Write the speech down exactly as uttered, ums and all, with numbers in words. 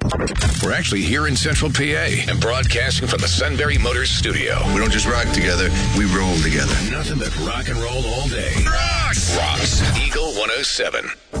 We're actually here in Central P A and broadcasting from the Sunbury Motors studio. We don't just rock together, we roll together. Nothing but rock and roll all day. Rock! Rocks Eagle one oh seven.